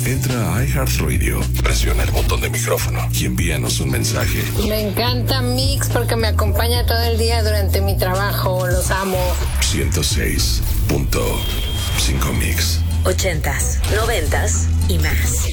Entra a iHeartRadio, presiona el botón de micrófono y envíanos un mensaje. Me encanta Mix porque me acompaña todo el día durante mi trabajo. Los amo. 106.5 Mix. 80s, 90s y más.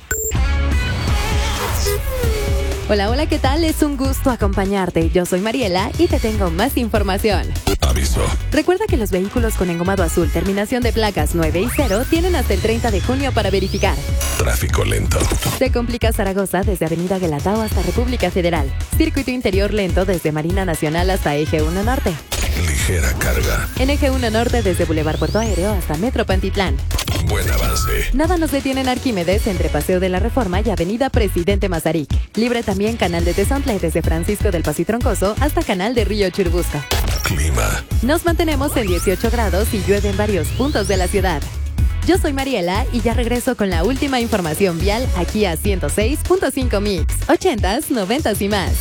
Hola, hola, ¿qué tal? Es un gusto acompañarte. Yo soy Mariela y te tengo más información. Aviso. Recuerda que los vehículos con engomado azul, terminación de placas 9 y 0, tienen hasta el 30 de junio para verificar. Tráfico lento. Se complica Zaragoza desde Avenida Guelatao hasta República Federal. Circuito interior lento desde Marina Nacional hasta Eje 1 Norte. Ligera carga. En Eje 1 Norte desde Boulevard Puerto Aéreo hasta Metro Pantitlán. Buen avance. Nada nos detiene en Arquímedes entre Paseo de la Reforma y Avenida Presidente Mazarik. Libre también Canal de Tezontle desde Francisco del Paso y Troncoso hasta Canal de Río Churubusco. Clima. Nos mantenemos en 18 grados y llueve en varios puntos de la ciudad. Yo soy Mariela y ya regreso con la última información vial aquí a 106.5 Mix, 80s, 90s y más.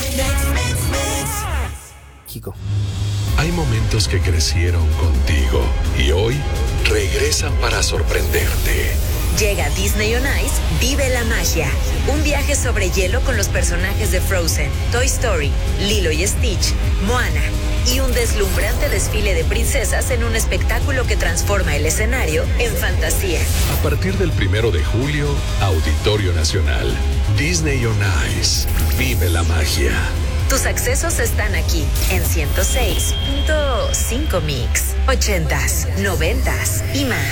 Chico. Hay momentos que crecieron contigo y hoy regresan para sorprenderte. Llega Disney on Ice, vive la magia. Un viaje sobre hielo con los personajes de Frozen, Toy Story, Lilo y Stitch, Moana y un deslumbrante desfile de princesas en un espectáculo que transforma el escenario en fantasía. A partir del 1 de julio, Auditorio Nacional. Disney on Ice. Vive la magia. Tus accesos están aquí en 106.5 Mix, 80s, 90s y más.